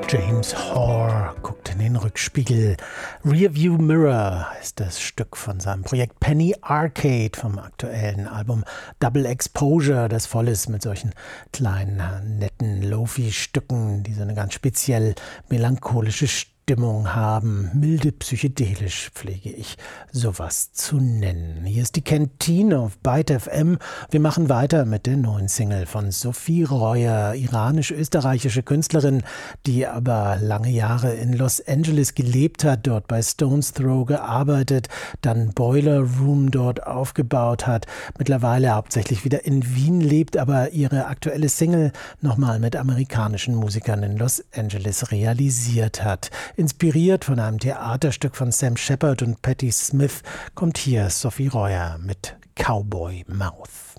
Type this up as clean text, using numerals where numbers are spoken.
James Hoare guckt in den Rückspiegel. Rearview Mirror ist das Stück von seinem Projekt Penny Arcade vom aktuellen Album Double Exposure, das voll ist mit solchen kleinen, netten Lo-Fi-Stücken, die so eine ganz speziell melancholische Stimmung haben. Milde psychedelisch pflege ich sowas zu nennen. Hier ist die Kantine auf Byte FM. Wir machen weiter mit der neuen Single von Sophie Royer, iranisch-österreichische Künstlerin, die aber lange Jahre in Los Angeles gelebt hat, dort bei Stones Throw gearbeitet, dann Boiler Room dort aufgebaut hat, mittlerweile hauptsächlich wieder in Wien lebt, aber ihre aktuelle Single nochmal mit amerikanischen Musikern in Los Angeles realisiert hat. Inspiriert von einem Theaterstück von Sam Shepard und Patti Smith kommt hier Sophie Royer mit Cowboy Mouth.